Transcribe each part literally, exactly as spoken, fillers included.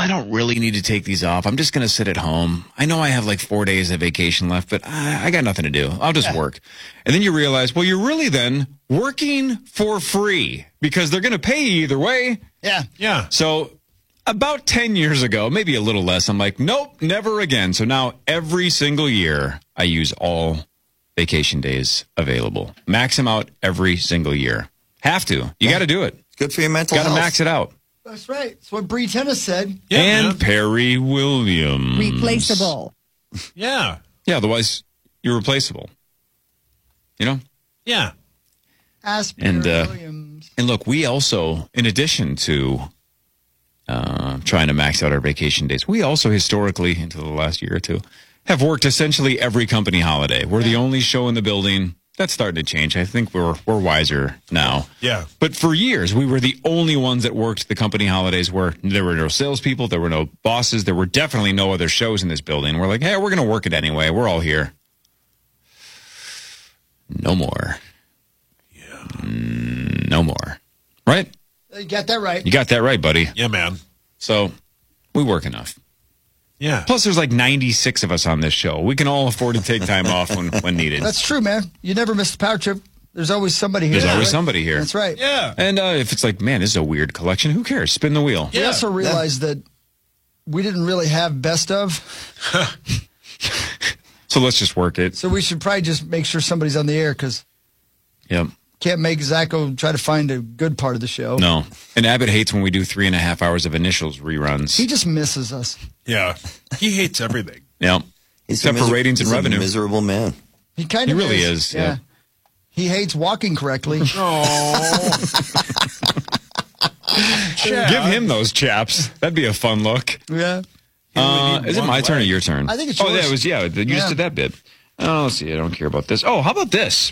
I don't really need to take these off. I'm just going to sit at home. I know I have like four days of vacation left, but I, I got nothing to do. I'll just yeah. work. And then you realize, well, you're really then working for free because they're going to pay you either way. Yeah. Yeah. So about ten years ago, maybe a little less, I'm like, nope, never again. So now every single year I use all vacation days available. Max them out every single year. Have to. You yeah. got to do it. It's good for your mental health. Got to max it out. That's right. That's what Bree Tennis said. Yeah, and man. Perry Williams. Replaceable. Yeah. Yeah, otherwise you're replaceable. You know? Yeah. Ask and, Perry uh, Williams. And look, we also, in addition to uh, trying to max out our vacation days, we also historically, into the last year or two, have worked essentially every company holiday. We're yeah. the only show in the building. That's starting to change. I think we're we're wiser now. Yeah. But for years, we were the only ones that worked the company holidays where there were no salespeople, there were no bosses, there were definitely no other shows in this building. We're like, hey, we're going to work it anyway. We're all here. No more. Yeah. Mm, no more. Right? You got that right. You got that right, buddy. Yeah, man. So we work enough. Yeah. Plus, there's like ninety-six of us on this show. We can all afford to take time off when, when needed. That's true, man. You never miss a power trip. There's always somebody here. There's always right? somebody here. That's right. Yeah. And uh, if it's like, man, this is a weird collection, who cares? Spin the wheel. We Yeah. also realized yeah. that we didn't really have best of. So let's just work it. So we should probably just make sure somebody's on the air because yep. can't make Zacho try to find a good part of the show. No. And Abbott hates when we do three and a half hours of initials reruns. He just misses us. Yeah. He hates everything. Yeah. He's Except for ratings and he's revenue. A miserable man. He kind He of really is. is, yeah. He hates walking correctly. Oh. Give him those chaps. That'd be a fun look. Yeah. Uh, is it my turn or your turn? I think it's Oh, yours. yeah, it was, yeah. You Yeah. just did that bit. Oh, let's see. I don't care about this. Oh, how about this?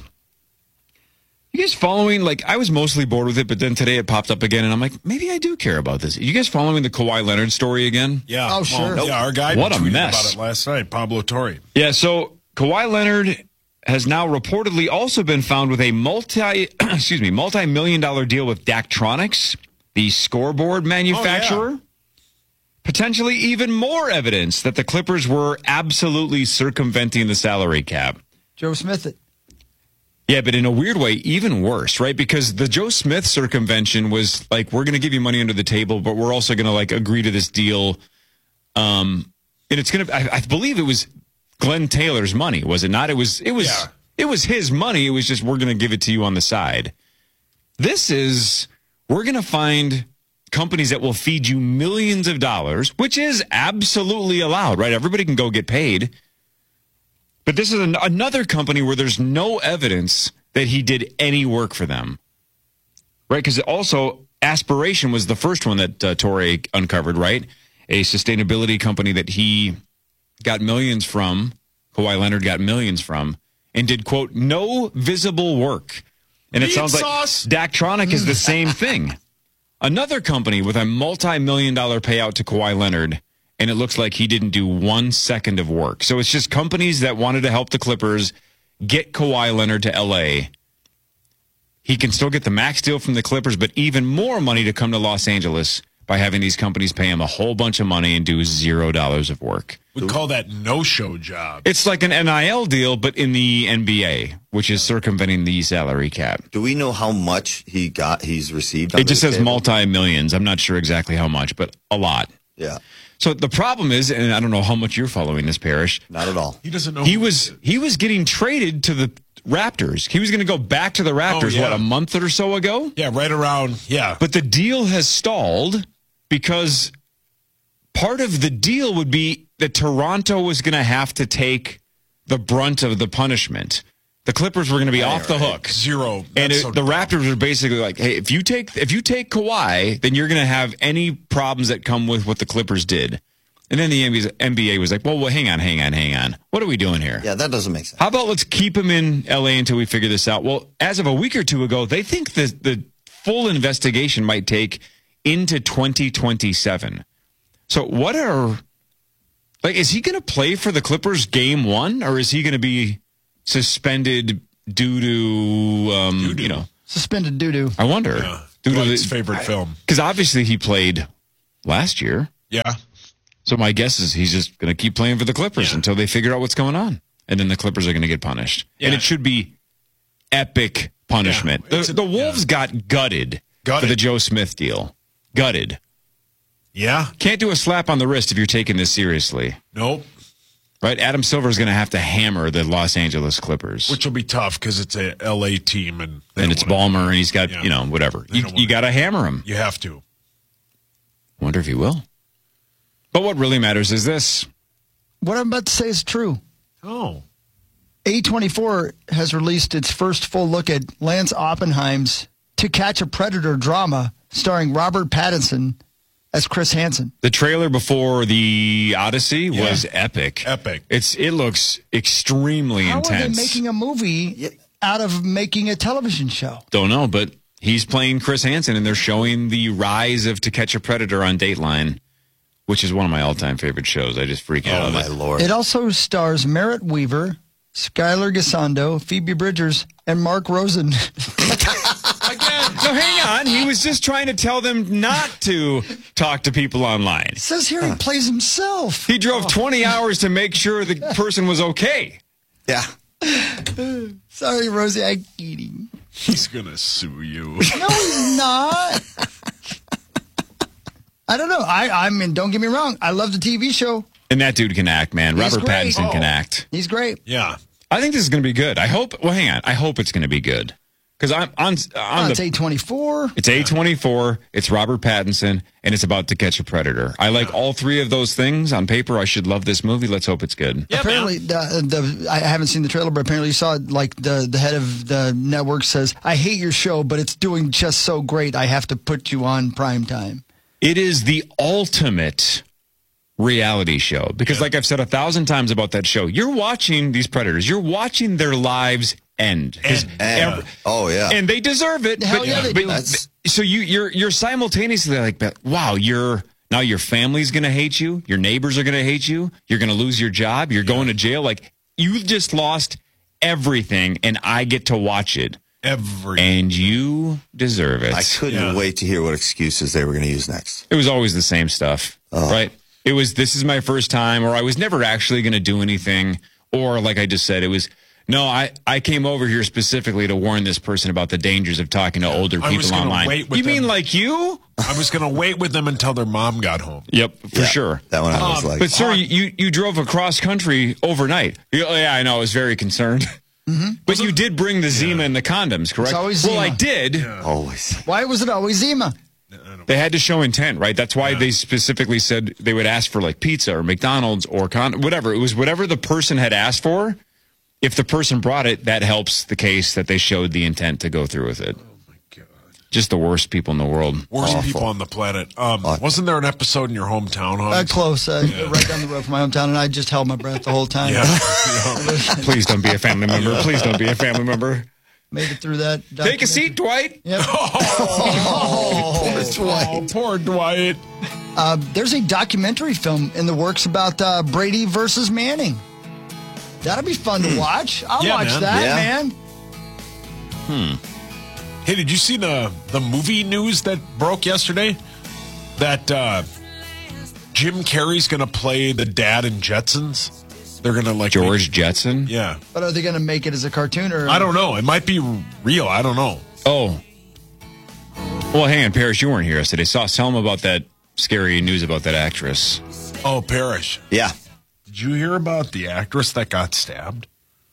You guys following, like, I was mostly bored with it, but then today it popped up again, and I'm like, maybe I do care about this. You guys following the Kawhi Leonard story again? Yeah. Oh, sure. Well, yeah, our guy What a tweeted mess. about it last night, Pablo Torre. Yeah, so Kawhi Leonard has now reportedly also been found with a multi, excuse me, multi-million dollar deal with Daktronics, the scoreboard manufacturer. Oh, yeah. Potentially even more evidence that the Clippers were absolutely circumventing the salary cap. Joe Smith it. Yeah, but in a weird way, even worse, right? Because the Joe Smith circumvention was like, we're going to give you money under the table, but we're also going to like agree to this deal. Um, and it's going to, I, I believe it was Glenn Taylor's money, was it not? It was, it was, Yeah. it was his money. It was just, we're going to give it to you on the side. This is, we're going to find companies that will feed you millions of dollars, which is absolutely allowed, right? Everybody can go get paid. But this is an, another company where there's no evidence that he did any work for them, right? Because also Aspiration was the first one that uh, Torre uncovered, right? A sustainability company that he got millions from, Kawhi Leonard got millions from, and did, quote, no visible work. And it Meat sounds sauce. like Daktronic is the same thing. Another company with a multi-million dollar payout to Kawhi Leonard, and it looks like he didn't do one second of work. So it's just companies that wanted to help the Clippers get Kawhi Leonard to L A. He can still get the max deal from the Clippers, but even more money to come to Los Angeles by having these companies pay him a whole bunch of money and do zero dollars of work. We call that no-show job. It's like an N I L deal, but in the N B A, which is circumventing the salary cap. Do we know how much he got? He's received. It just says multi-millions. I'm not sure exactly how much, but a lot. Yeah. So the problem is, and I don't know how much you're following this, Parrish. Not at all. He doesn't know. He was he was getting traded to the Raptors. He was going to go back to the Raptors, Oh, yeah. what, a month or so ago? Yeah, right around, yeah. But the deal has stalled because part of the deal would be that Toronto was going to have to take the brunt of the punishment. The Clippers were going to be off the hook. Zero. And That's it, so the dumb. Raptors were basically like, hey, if you take if you take Kawhi, then you're going to have any problems that come with what the Clippers did. And then the N B A was like, well, well, hang on, hang on, hang on. What are we doing here? Yeah, that doesn't make sense. How about let's keep him in L A until we figure this out? Well, as of a week or two ago, they think that the full investigation might take into twenty twenty-seven. So what are, like, is he going to play for the Clippers game one, or is he going to be suspended due to, um, Doo-doo. you know, Suspended doo-doo. I wonder. Yeah. Due to Dwight's the- favorite film. Because obviously he played last year. Yeah. So my guess is he's just going to keep playing for the Clippers Yeah. until they figure out what's going on. And then the Clippers are going to get punished. And Yeah. it should be epic punishment. Yeah, it's the, a- the Wolves yeah. got gutted, for Gutted. the Joe Smith deal. Gutted. Yeah. Can't do a slap on the wrist if you're taking this seriously. Nope. Right? Adam Silver is going to have to hammer the Los Angeles Clippers. Which will be tough because it's a L A team and they and don't it's wanna- Ballmer, and he's got, Yeah. you know, whatever. They You, don't you wanna- got to hammer him. You have to. Wonder if he will. But what really matters is this. What I'm about to say is true. Oh. A twenty-four has released its first full look at Lance Oppenheim's To Catch a Predator drama starring Robert Pattinson as Chris Hansen. The trailer before the Odyssey Yeah. was epic. Epic. It's It looks extremely How intense. are they making a movie out of making a television show? Don't know, but he's playing Chris Hansen, and they're showing the rise of To Catch a Predator on Dateline, which is one of my all-time favorite shows. I just freak out. Oh, on my it. Lord. It also stars Merritt Weaver, Skylar Gisondo, Phoebe Bridgers, and Mark Rosen. Again, no, hang on. He was just trying to tell them not to talk to people online. It says here he plays himself. He drove twenty hours to make sure the person was okay. Yeah. Sorry, Rosie, I'm kidding. He's going to sue you. No, he's not. I don't know. I, I mean, don't get me wrong. I love the T V show. And that dude can act, man. He's Robert great. Pattinson can Oh. act. He's great. Yeah. I think this is going to be good. I hope. Well, hang on. I hope it's going to be good because I'm on. on Oh, the, it's A twenty-four. It's A twenty-four. It's Robert Pattinson, and it's about To Catch a Predator. I like all three of those things on paper. I should love this movie. Let's hope it's good. Yeah, apparently, the, the I haven't seen the trailer, but apparently you saw like the the head of the network says, "I hate your show, but it's doing just so great. I have to put you on prime time." It is the ultimate reality show because, like I've said a thousand times about that show, you're watching these predators. You're watching their lives end. 'Cause End. And, every- oh, yeah. and they deserve it. Hell but, yeah, they but- do. That's- so you, you're you're simultaneously like, wow, you're now your family's gonna hate you, your neighbors are gonna hate you, you're gonna lose your job, you're going to jail. Like you've just lost everything, and I get to watch it, Every. and you deserve it. I couldn't Yeah. wait to hear what excuses they were going to use next. It was always the same stuff, right? It was, this is my first time, or I was never actually going to do anything, or like I just said, it was, no, I, I came over here specifically to warn this person about the dangers of talking to older I was people gonna online. wait with You mean them. like you? I was going to wait with them until their mom got home. Yep, for Yeah, sure. That one I was Um, like, But sir, you, you drove across country overnight. You- oh, yeah, I know. I was very concerned. But you did bring the Zima and the condoms, correct? It's always well, I Zima. did. always. Why was it always Zima? They had to show intent, right? That's why they specifically said they would ask for like pizza or McDonald's or con- whatever. It was whatever the person had asked for. If the person brought it, that helps the case that they showed the intent to go through with it. Oh, my God. Just the worst people in the world. Worst Awful. people on the planet. Um, wasn't there an episode in your hometown, Uh, Hans? close, uh, right down the road from my hometown, and I just held my breath the whole time. Yeah. Yeah. Please don't be a family member. Please don't be a family member. Made it through that. Take a seat, Dwight. Yep. Oh, poor Dwight. Uh, there's a documentary film in the works about uh, Brady versus Manning. That'll be fun to watch. I'll Yeah, watch man. that, Yeah. man. Hey, did you see the the movie news that broke yesterday? That uh, Jim Carrey's going to play the dad in Jetsons. They're going to like George Jetson. make- yeah, But are they going to make it as a cartoon or? I don't know. It might be real. I don't know. Oh. Well, hang on, Parrish, you weren't here yesterday. So tell them about that scary news about that actress. Oh, Parrish, Yeah. did you hear about the actress that got stabbed?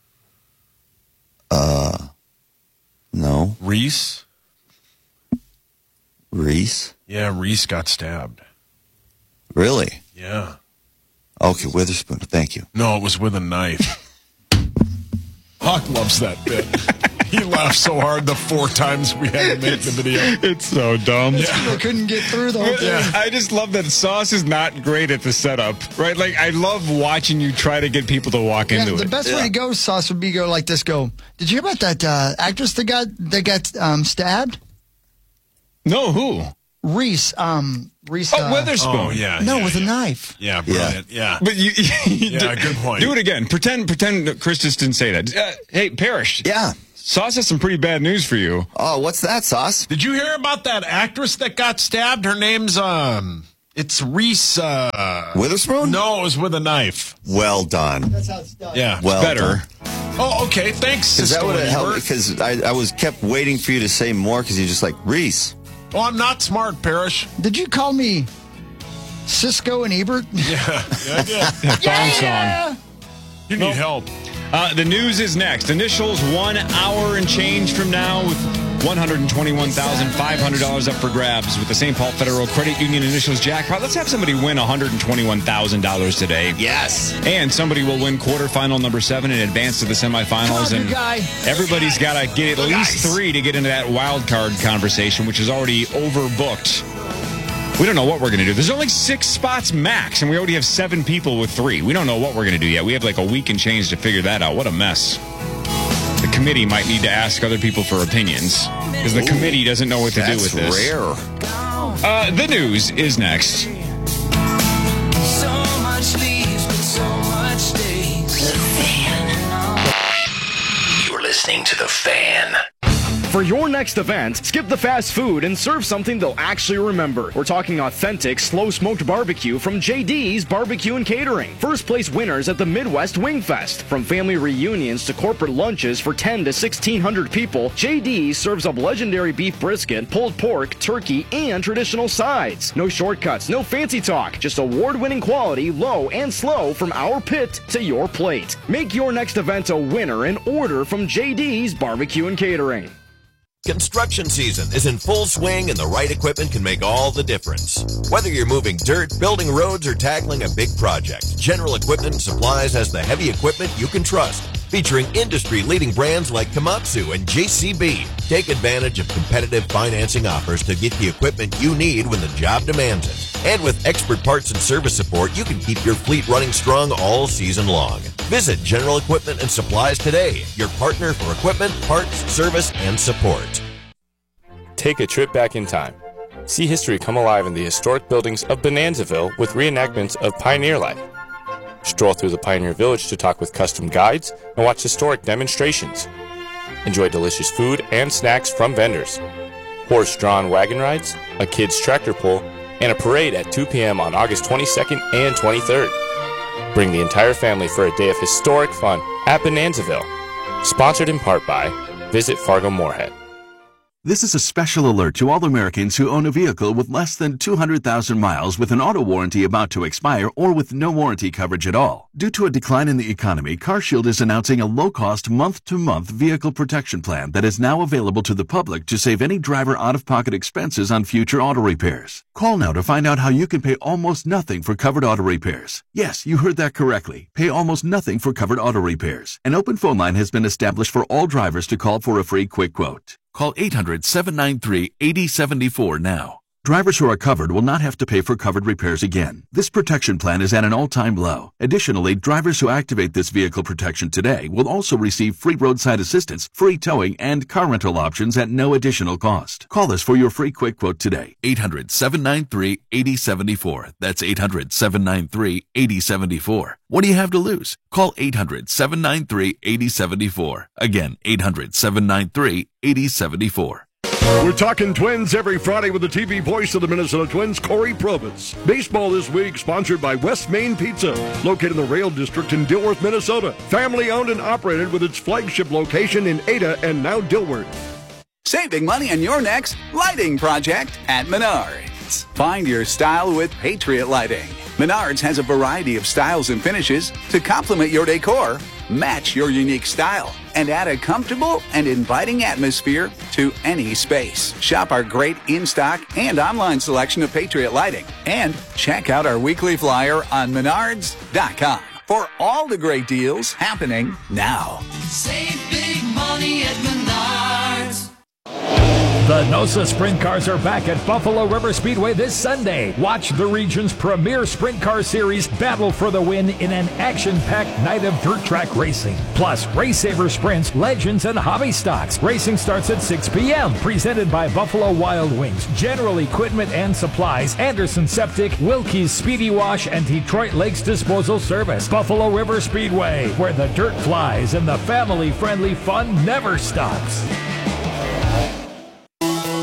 No. Reese. Reese? Yeah, Reese got stabbed. Really? Yeah. Okay, Witherspoon. Thank you. No, it was with a knife. Hawk loves that bit. He laughed so hard the four times we had to make the video. It's so dumb. I couldn't get through the whole thing. Yeah. I just love that Sauce is not great at the setup, right? Like, I love watching you try to get people to walk Yeah, into the it. best way to go, Sauce, would be go like this. Go. Did you hear about that uh, actress that got that got um, stabbed? No, who? Reese. Um, Reese. Oh, uh, Witherspoon. Oh, yeah. No, yeah, with yeah. a knife. Yeah, brilliant. Yeah. But you, Yeah, good point. Do it again. Pretend, pretend that Chris just didn't say that. Uh, hey, Parrish. Yeah. Sauce has some pretty bad news for you. Oh, what's that, Sauce? Did you hear about that actress that got stabbed? Her name's um It's Reese. Uh, Witherspoon? No, it was with a knife. Well done. That's how it's done. Yeah. Well Better. done. Oh, okay. Thanks. Because that Cisco would have and helped. Ebert. Because I, I was kept waiting for you to say more because you're just like, Reese. Oh, I'm not smart, Parrish. Did you call me Cisco and Ebert? Yeah, yeah, I did. Thong song. You need help. Uh, the news is next. Initials one hour and change from now with one hundred twenty-one thousand five hundred dollars up for grabs with the Saint Paul Federal Credit Union initials jackpot. Let's have somebody win one hundred twenty-one thousand dollars today. Yes. And somebody will win quarterfinal number seven and advance to the semifinals. Come on, and good guy. everybody's got to get at Good least guys. three to get into that wild card conversation, which is already overbooked. We don't know what we're going to do. There's only six spots max, and we already have seven people with three. We don't know what we're going to do yet. We have like a week and change to figure that out. What a mess. The committee might need to ask other people for opinions because the Ooh, committee doesn't know what to do with That's this. rare. Uh, the news is next. So much leaves, but so much stays. The Fan. You're listening to The Fan. For your next event, skip the fast food and serve something they'll actually remember. We're talking authentic, slow-smoked barbecue from J D's Barbecue and Catering. First place winners at the Midwest Wing Fest. From family reunions to corporate lunches for ten to sixteen hundred people, J D serves up legendary beef brisket, pulled pork, turkey, and traditional sides. No shortcuts, no fancy talk, just award-winning quality, low and slow from our pit to your plate. Make your next event a winner and order from J D's Barbecue and Catering. Construction season is in full swing and the right equipment can make all the difference. Whether you're moving dirt, building roads, or tackling a big project, General Equipment and Supplies has the heavy equipment you can trust. Featuring industry-leading brands like Komatsu and J C B. Take advantage of competitive financing offers to get the equipment you need when the job demands it. And with expert parts and service support, you can keep your fleet running strong all season long. Visit General Equipment and Supplies today, your partner for equipment, parts, service, and support. Take a trip back in time. See history come alive in the historic buildings of Bonanzaville with reenactments of pioneer life. Stroll through the Pioneer Village to talk with custom guides and watch historic demonstrations. Enjoy delicious food and snacks from vendors. Horse-drawn wagon rides, a kids' tractor pull, and a parade at two p.m. on August twenty-second and twenty-third. Bring the entire family for a day of historic fun at Bonanzaville. Sponsored in part by Visit Fargo Moorhead. This is a special alert to all Americans who own a vehicle with less than two hundred thousand miles with an auto warranty about to expire or with no warranty coverage at all. Due to a decline in the economy, CarShield is announcing a low-cost month-to-month vehicle protection plan that is now available to the public to save any driver out-of-pocket expenses on future auto repairs. Call now to find out how you can pay almost nothing for covered auto repairs. Yes, you heard that correctly. Pay almost nothing for covered auto repairs. An open phone line has been established for all drivers to call for a free quick quote. Call eight hundred, seven nine three, eight zero seven four now. Drivers who are covered will not have to pay for covered repairs again. This protection plan is at an all-time low. Additionally, drivers who activate this vehicle protection today will also receive free roadside assistance, free towing, and car rental options at no additional cost. Call us for your free quick quote today. eight hundred, seven nine three, eight zero seven four. That's eight hundred, seven nine three, eight zero seven four. What do you have to lose? Call eight hundred, seven nine three, eight zero seven four. Again, eight hundred, seven nine three, eight zero seven four. We're talking Twins every Friday with the T V voice of the Minnesota Twins, Corey Probus. Baseball this week sponsored by West Main Pizza, located in the Rail District in Dilworth, Minnesota. Family owned and operated with its flagship location in Ada and now Dilworth. Saving money on your next lighting project at Menards. Find your style with Patriot Lighting. Menards has a variety of styles and finishes to complement your decor, match your unique style, and add a comfortable and inviting atmosphere to any space. Shop our great in-stock and online selection of Patriot Lighting. And check out our weekly flyer on menards dot com for all the great deals happening now. Save big money at Menards. The NOSA Sprint Cars are back at Buffalo River Speedway this Sunday. Watch the region's premier sprint car series battle for the win in an action-packed night of dirt track racing. Plus, Race Saver Sprints, Legends, and Hobby Stocks. Racing starts at six p.m. Presented by Buffalo Wild Wings, General Equipment and Supplies, Anderson Septic, Wilkie's Speedy Wash, and Detroit Lakes Disposal Service. Buffalo River Speedway, where the dirt flies and the family-friendly fun never stops.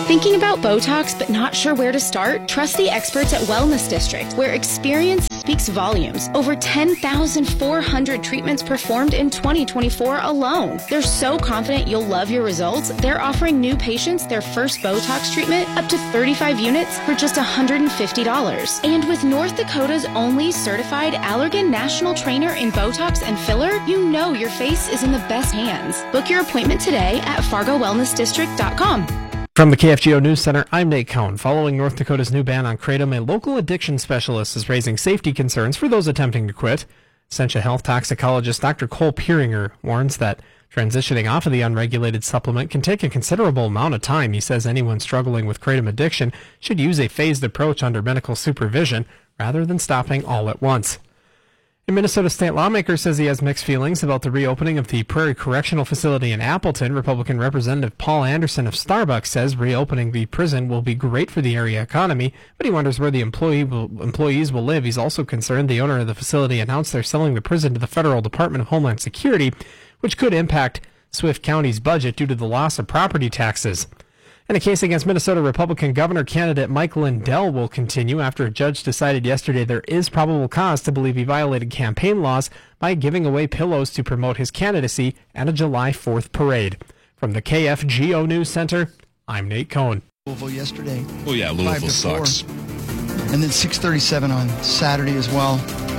Thinking about Botox but not sure where to start? Trust the experts at Wellness District, where experience speaks volumes. Over ten thousand four hundred treatments performed in twenty twenty-four alone. They're so confident you'll love your results, they're offering new patients their first Botox treatment up to thirty-five units for just one hundred fifty dollars. And with North Dakota's only certified Allergan National Trainer in Botox and filler, you know your face is in the best hands. Book your appointment today at fargo wellness district dot com. From the K F G O News Center, I'm Nate Cohn. Following North Dakota's new ban on Kratom, a local addiction specialist is raising safety concerns for those attempting to quit. Essentia Health toxicologist Doctor Cole Peeringer warns that transitioning off of the unregulated supplement can take a considerable amount of time. He says anyone struggling with Kratom addiction should use a phased approach under medical supervision rather than stopping all at once. A Minnesota state lawmaker says he has mixed feelings about the reopening of the Prairie Correctional Facility in Appleton. Republican Representative Paul Anderson of Starbucks says reopening the prison will be great for the area economy, but he wonders where the employee will, employees will live. He's also concerned the owner of the facility announced they're selling the prison to the Federal Department of Homeland Security, which could impact Swift County's budget due to the loss of property taxes. And a case against Minnesota Republican governor candidate Mike Lindell will continue after a judge decided yesterday there is probable cause to believe he violated campaign laws by giving away pillows to promote his candidacy at a July fourth parade. From the K F G O News Center, I'm Nate Cohn. Louisville yesterday. Oh, yeah, Louisville sucks. And then six thirty-seven on Saturday as well.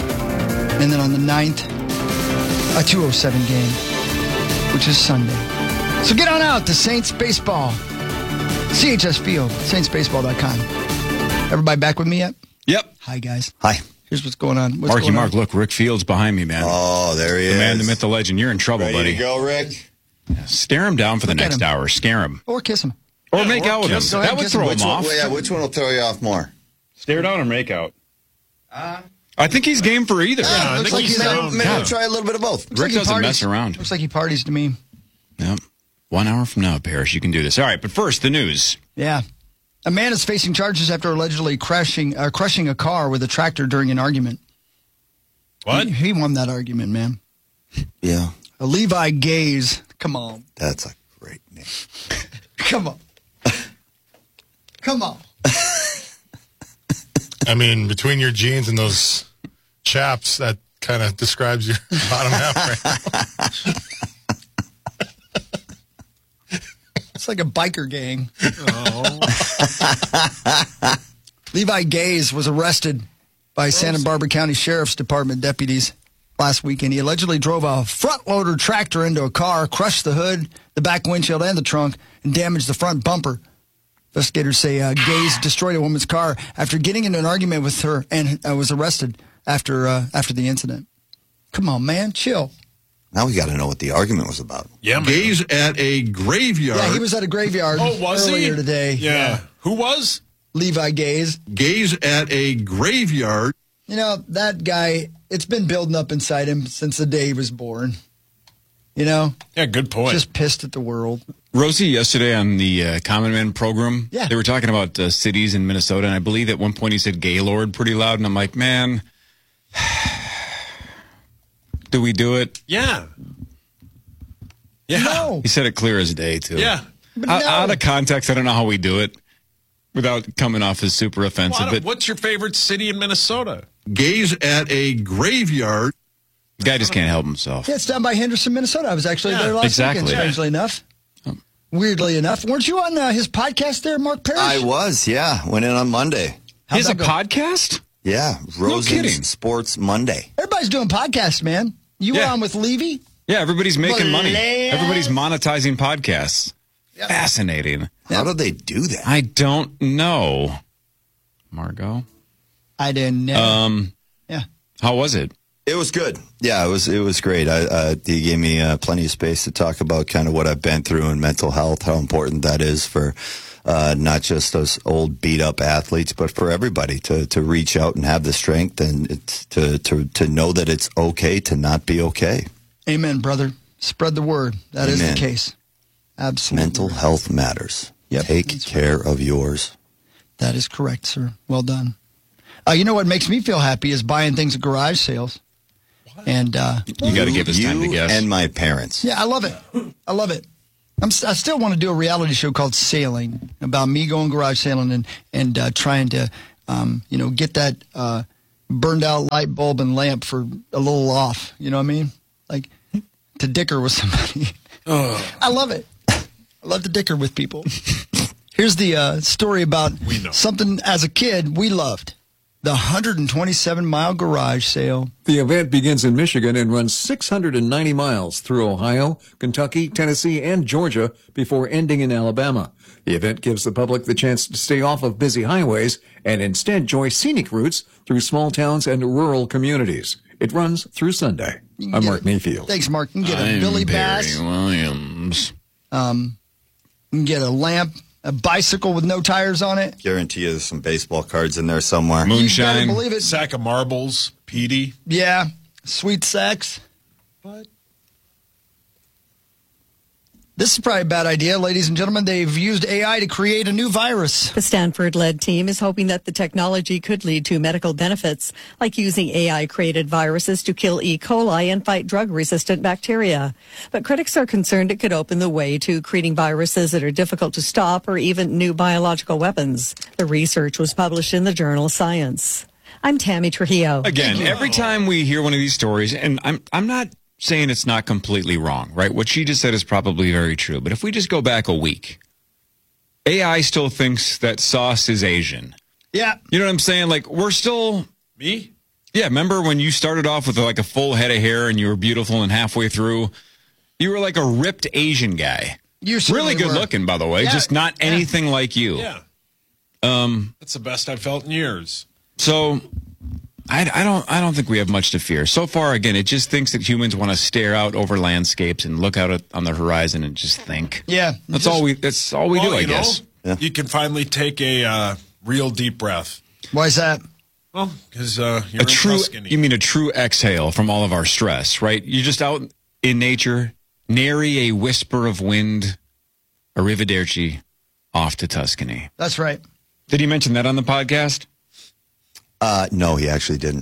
And then on the ninth, a two oh seven game, which is Sunday. So get on out to Saints Baseball. C H S Field, saints baseball dot com. Everybody back with me yet? Yep. Hi, guys. Hi. Here's what's going on. What's Marky going Mark, on? look, Rick Fields behind me, man. Oh, there he the is. The man, the myth, the legend. You're in trouble, Ready buddy. to go, Rick? Stare him down for the Look at next him. hour. Scare him. Or kiss him. Or Yeah, make or out with him. kiss him. That would Kiss throw him. him Which one, off. yeah, which one will throw you off more? Stare down or make out? I think he's game for either. Yeah, I looks think like he's he's down. out. Maybe Yeah. we'll try a little bit of both. Looks Rick like he doesn't parties. mess around. Looks like he parties to me. Yep. One hour from now, Parrish, you can do this. All right, but first, the news. Yeah. A man is facing charges after allegedly crashing, uh, crushing a car with a tractor during an argument. What? He, he won that argument, man. Yeah, A Levi Gaze. Come on. that's a great name. Come on. Come on. I mean, between your jeans and those chaps, that kind of describes your bottom half right now. It's like a biker gang. Oh. Levi Gaze was arrested by Santa Barbara County Sheriff's Department deputies last weekend. He allegedly drove a front-loader tractor into a car, crushed the hood, the back windshield, and the trunk, and damaged the front bumper. Investigators say uh, Gaze destroyed a woman's car after getting into an argument with her and uh, was arrested after uh, after the incident. Come on, man, chill. Now we got to know what the argument was about. Yeah, man. Gaze at a graveyard. Yeah, he was at a graveyard Oh, was earlier he? today. Yeah. Who was? Levi Gaze. Gaze at a graveyard. You know, that guy, it's been building up inside him since the day he was born. You know? Yeah, good point. Just pissed at the world. Rosie, yesterday on the uh, Common Man program, Yeah. they were talking about uh, cities in Minnesota, and I believe at one point he said Gaylord pretty loud, and I'm like, man, do we do it? Yeah. Yeah. No. He said it clear as day, too. Yeah. But Out, no. out of context, I don't know how we do it without coming off as super offensive, Well, but what's your favorite city in Minnesota? Gaze at a graveyard. the guy just can't help himself. Yeah, it's down by Henderson, Minnesota. I was actually Yeah, there last exactly. weekend, strangely enough. Weirdly enough. Weren't you on uh, his podcast there, Mark Parrish? I was, yeah. Went in on Monday. He has a that go? podcast? Yeah, kidding. Rosen's Sports Monday. Everybody's doing podcasts, man. You were Yeah. on with Levy? Yeah, everybody's making money. Malaya. Everybody's monetizing podcasts. Fascinating. How do they do that? I don't know. Margot? I didn't know. Um, yeah. How was it? It was good. Yeah, it was it was great. I, uh, he gave me uh, plenty of space to talk about kind of what I've been through in mental health, how important that is for uh, not just those old beat up athletes, but for everybody to to reach out and have the strength and it's to to to know that it's okay to not be okay. Amen, brother. Spread the word. That is Amen. the case. Absolutely. Mental health matters. Yep, Take that's care of yours. That is correct, sir. Well done. Uh, you know what makes me feel happy is buying things at garage sales. And uh, You got to give us time to You guess. and my parents. yeah, I love it. I love it. I'm, I still want to do a reality show called Sailing, about me going garage sailing and and uh, trying to, um, you know, get that uh, burned out light bulb and lamp for a little off. You know what I mean? Like to dicker with somebody. Oh. I love it. I love to dicker with people. Here's the uh, story about something as a kid we loved. The one hundred twenty-seven mile garage sale. The event begins in Michigan and runs six hundred ninety miles through Ohio, Kentucky, Tennessee, and Georgia before ending in Alabama. The event gives the public the chance to stay off of busy highways and instead enjoy scenic routes through small towns and rural communities. It runs through Sunday. I'm Mark Mayfield. Thanks, Mark. You can get a I'm Billy Barry Bass. Williams. Um, you can get a lamp, a bicycle with no tires on it. Guarantee you there's some baseball cards in there somewhere. Moonshine. You better believe it. Sack of marbles, Petey. Yeah. Sweet sex. What? This is probably a bad idea, ladies and gentlemen. They've used A I to create a new virus. The Stanford-led team is hoping that the technology could lead to medical benefits, like using A I-created viruses to kill E. coli and fight drug-resistant bacteria. But critics are concerned it could open the way to creating viruses that are difficult to stop or even new biological weapons. The research was published in the journal Science. I'm Tammy Trujillo. Again, every time we hear one of these stories, and I'm I'm not saying it's not completely wrong, right? What she just said is probably very true. But if we just go back a week, A I still thinks that sauce is Asian. Yeah. You know what I'm saying? Like, we're still... Me? Yeah, remember when you started off with like a full head of hair and you were beautiful, and halfway through, you were like a ripped Asian guy. You really good were. looking, by the way. Yeah. Just not Yeah. anything like you. Yeah. Um, That's the best I've felt in years. So... I, I don't. I don't think we have much to fear so far. Again, it just thinks that humans want to stare out over landscapes and look out at, on the horizon and just think. Yeah, that's just, all we. That's all we well, do, I you guess. Know, you can finally take a uh, real deep breath. Why is that? Well, because uh, you're A in true. Tuscany. You mean a true exhale from all of our stress, right? You're just out in nature, nary a whisper of wind. Arrivederci, off to Tuscany. That's right. Did he mention that on the podcast? Uh, no, he actually didn't.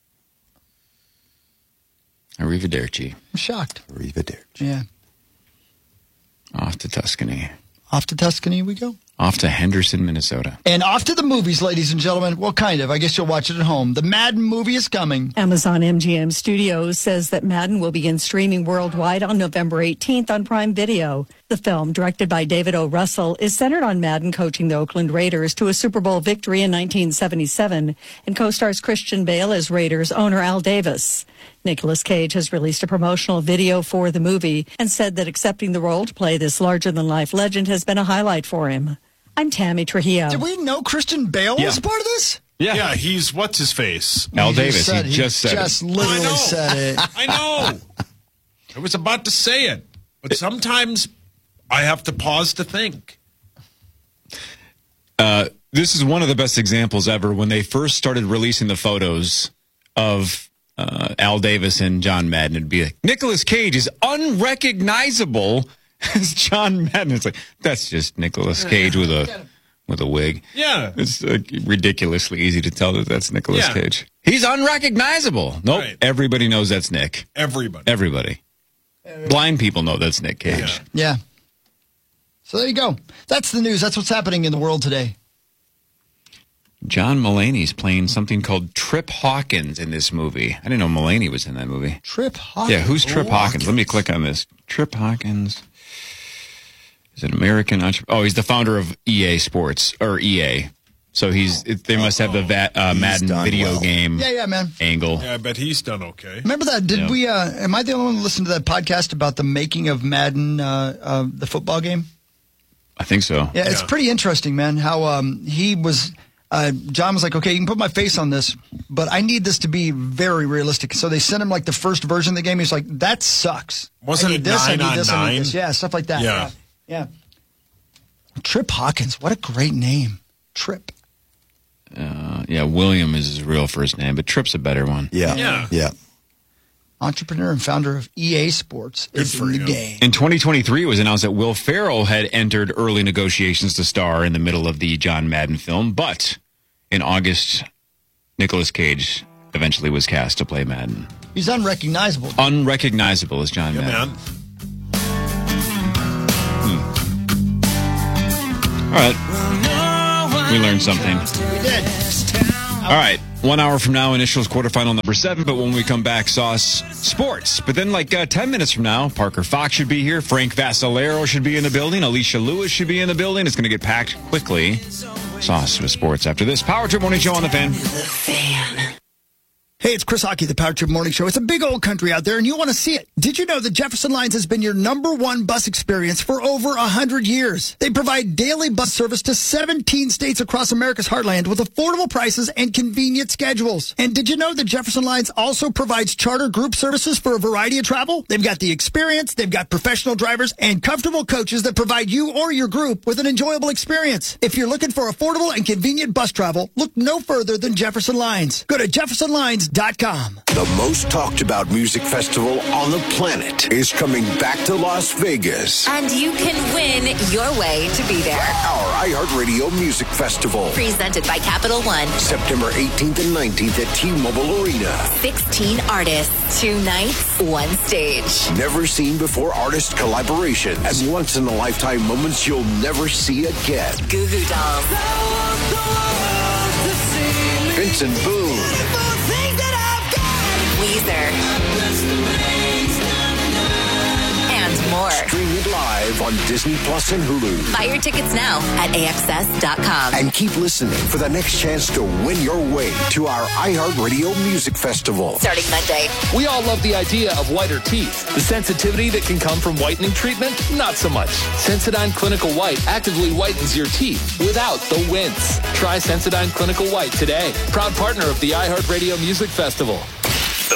Arrivederci. I'm shocked. Arrivederci. Yeah. Off to Tuscany. Off to Tuscany we go. Off to Henderson, Minnesota. And off to the movies, ladies and gentlemen. Well, kind of. I guess you'll watch it at home. The Madden movie is coming. Amazon M G M Studios says that Madden will begin streaming worldwide on November eighteenth on Prime Video. The film, directed by David O. Russell, is centered on Madden coaching the Oakland Raiders to a Super Bowl victory in nineteen seventy-seven and co-stars Christian Bale as Raiders owner Al Davis. Nicolas Cage has released a promotional video for the movie and said that accepting the role to play this larger-than-life legend has been a highlight for him. I'm Tammy Trujillo. Did we know Christian Bale Yeah. was a part of this? Yeah. Yeah, he's what's his face? Al He Davis. just said- he just said just it. literally I know. said it. I know. I was about to say it, but sometimes I have to pause to think. Uh, this is one of the best examples ever. When they first started releasing the photos of uh, Al Davis and John Madden, it'd be like, Nicolas Cage is unrecognizable as John Madden. It's like, that's just Nicolas Cage with a with a wig. Yeah. It's uh, ridiculously easy to tell that that's Nicolas Yeah. Cage. He's unrecognizable. Nope. Right. Everybody knows that's Nick. Everybody. Everybody. Blind people know that's Nick Cage. Yeah. Yeah. So there you go. That's the news. That's what's happening in the world today. John Mulaney's playing something called Trip Hawkins in this movie. I didn't know Mulaney was in that movie. Trip Hawkins. Yeah, who's Trip Hawkins? Let me click on this. Trip Hawkins is an American entrepreneur. Oh, he's the founder of E A Sports, or E A. So he's. It, they must have the va- uh, Madden done video well. game Yeah, yeah, man. angle. Yeah, I bet he's done okay. Remember that? Did Yeah. we? Uh, am I the only one who listened to that podcast about the making of Madden, uh, uh, the football game? I think so. Yeah, it's Yeah. pretty interesting, man. How um, he was. Uh, John was like, "Okay, you can put my face on this, but I need this to be very realistic." So they sent him like the first version of the game. He's like, "That sucks." Wasn't I need it this, I nine need on this, I need nine? this. Yeah, stuff like that. Yeah. yeah, yeah. Trip Hawkins, what a great name, Trip. Uh, yeah, William is his real first name, but Trip's a better one. Yeah. Yeah. Yeah. Entrepreneur and founder of E A Sports is for in the him. game. In twenty twenty-three, it was announced that Will Ferrell had entered early negotiations to star in the middle of the John Madden film, but in August, Nicolas Cage eventually was cast to play Madden. He's unrecognizable. Unrecognizable as John Yeah, Madden. man. All right. We learned something. We did. All right. One hour from now, initials quarterfinal number seven. But when we come back, Sauce Sports. But then, like uh, ten minutes from now, Parker Fox should be here. Frank Vassalero should be in the building. Alicia Lewis should be in the building. It's going to get packed quickly. Sauce with sports after this. Power Trip Morning Show on the Fan. The Fan. Hey, it's Chris Hockey, the Power Trip Morning Show. It's a big old country out there, and you want to see it. Did you know that Jefferson Lines has been your number one bus experience for over one hundred years? They provide daily bus service to seventeen states across America's heartland with affordable prices and convenient schedules. And did you know that Jefferson Lines also provides charter group services for a variety of travel? They've got the experience, they've got professional drivers, and comfortable coaches that provide you or your group with an enjoyable experience. If you're looking for affordable and convenient bus travel, look no further than Jefferson Lines. Go to jefferson lines dot com. The most talked about music festival on the planet is coming back to Las Vegas. And you can win your way to be there. Our iHeartRadio Music Festival. Presented by Capital One. September eighteenth and nineteenth at T-Mobile Arena. sixteen artists, two nights, one stage. Never seen before artist collaboration and once in a lifetime moments you'll never see again. Goo Goo Dolls. Vincent Boone. Weezer. And more. Stream it live on Disney Plus and Hulu. Buy your tickets now at A X S dot com. And keep listening for the next chance to win your way to our iHeartRadio Music Festival. Starting Monday. We all love the idea of whiter teeth. The sensitivity that can come from whitening treatment, not so much. Sensodyne Clinical White actively whitens your teeth without the wince. Try Sensodyne Clinical White today. Proud partner of the iHeartRadio Music Festival. The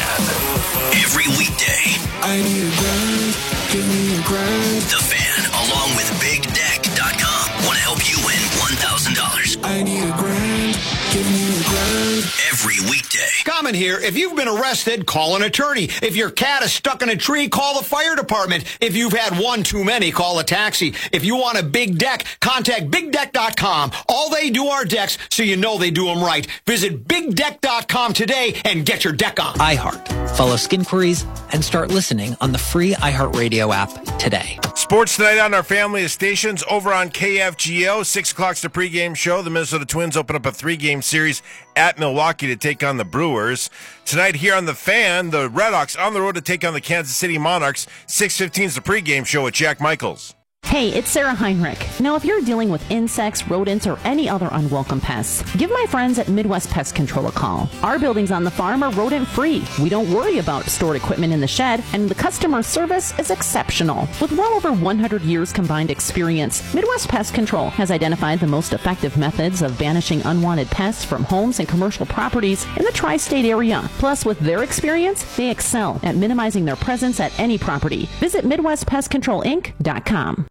Fan. Every weekday. I need a grind. Give me a grind. The Fan, along with Big Deck dot com, want to help you win one thousand dollars. I need a grind. Give me a grind. Every weekday. Comment here. If you've been arrested, call an attorney. If your cat is stuck in a tree, call the fire department. If you've had one too many, call a taxi. If you want a big deck, contact Big Deck dot com. All they do are decks, so you know they do them right. Visit Big Deck dot com today and get your deck on. iHeart. Follow Skin Queries and start listening on the free iHeartRadio app today. Sports tonight on our family of stations over on K F G O. Six o'clock's the pregame show. The Minnesota Twins open up a three-game series at Milwaukee to take on the Brewers. Tonight here on The Fan, the Red Hawks on the road to take on the Kansas City Monarchs. six fifteen is the pregame show with Jack Michaels. Hey, it's Sarah Heinrich. Now, if you're dealing with insects, rodents, or any other unwelcome pests, give my friends at Midwest Pest Control a call. Our buildings on the farm are rodent-free. We don't worry about stored equipment in the shed, and the customer service is exceptional. With well over one hundred years combined experience, Midwest Pest Control has identified the most effective methods of banishing unwanted pests from homes and commercial properties in the tri-state area. Plus, with their experience, they excel at minimizing their presence at any property. Visit Midwest Pest Control Inc dot com.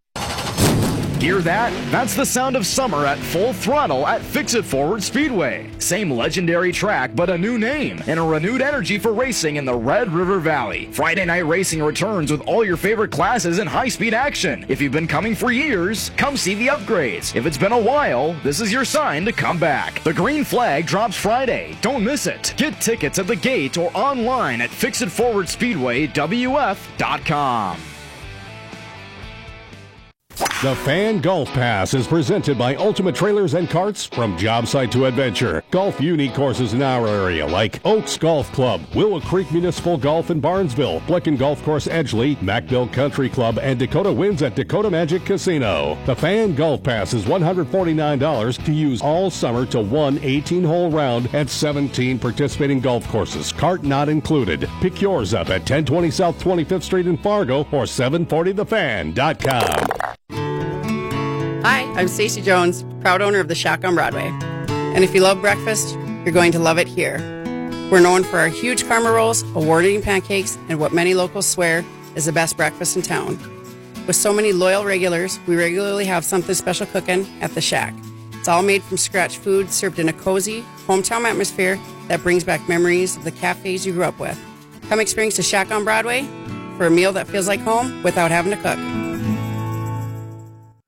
Hear that? That's the sound of summer at full throttle at Fix-It Forward Speedway. Same legendary track, but a new name and a renewed energy for racing in the Red River Valley. Friday night racing returns with all your favorite classes and high-speed action. If you've been coming for years, come see the upgrades. If it's been a while, this is your sign to come back. The green flag drops Friday. Don't miss it. Get tickets at the gate or online at Fix It Forward Speedway W F dot com. The Fan Golf Pass is presented by Ultimate Trailers and Carts. From job site to adventure, golf unique courses in our area like Oaks Golf Club, Willow Creek Municipal Golf in Barnesville, Blicken Golf Course Edgeley, Macville Country Club, and Dakota Winds at Dakota Magic Casino. The Fan Golf Pass is one hundred forty-nine dollars to use all summer to one eighteen-hole round at seventeen participating golf courses, cart not included. Pick yours up at ten twenty South twenty-fifth Street in Fargo or seven forty the fan dot com. Hi, I'm Stacey Jones, proud owner of the Shack on Broadway. And if you love breakfast, you're going to love it here. We're known for our huge karma rolls, award-winning pancakes, and what many locals swear is the best breakfast in town. With so many loyal regulars, we regularly have something special cooking at the Shack. It's all made from scratch food served in a cozy, hometown atmosphere that brings back memories of the cafes you grew up with. Come experience the Shack on Broadway for a meal that feels like home without having to cook.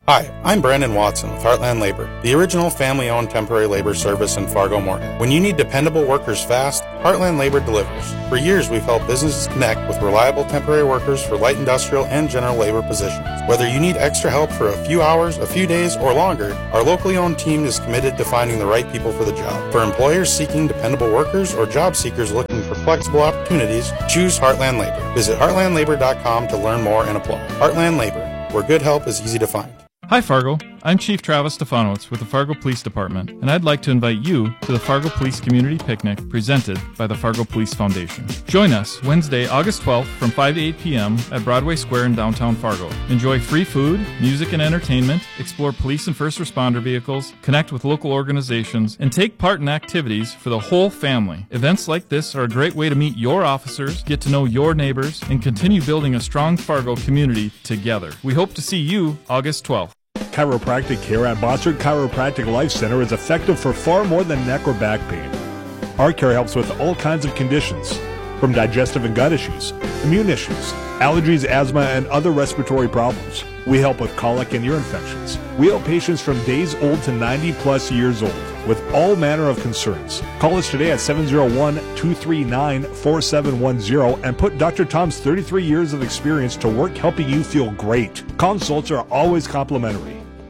Hi, I'm Brandon Watson with Heartland Labor, the original family-owned temporary labor service in Fargo-Moorhead. When you need dependable workers fast, Heartland Labor delivers. For years, we've helped businesses connect with reliable temporary workers for light industrial and general labor positions. Whether you need extra help for a few hours, a few days, or longer, our locally owned team is committed to finding the right people for the job. For employers seeking dependable workers or job seekers looking for flexible opportunities, choose Heartland Labor. Visit heartland labor dot com to learn more and apply. Heartland Labor, where good help is easy to find. Hi Fargo, I'm Chief Travis Stefanowitz with the Fargo Police Department, and I'd like to invite you to the Fargo Police Community Picnic presented by the Fargo Police Foundation. Join us Wednesday, August twelfth from five to eight p.m. at Broadway Square in downtown Fargo. Enjoy free food, music and entertainment, explore police and first responder vehicles, connect with local organizations, and take part in activities for the whole family. Events like this are a great way to meet your officers, get to know your neighbors, and continue building a strong Fargo community together. We hope to see you August twelfth. Chiropractic care at Bossard Chiropractic Life Center is effective for far more than neck or back pain. Our care helps with all kinds of conditions, from digestive and gut issues, immune issues, allergies, asthma, and other respiratory problems. We help with colic and ear infections. We help patients from days old to ninety plus years old with all manner of concerns. Call us today at seven oh one, two three nine, four seven one zero and put Doctor Tom's thirty-three years of experience to work helping you feel great. Consults are always complimentary.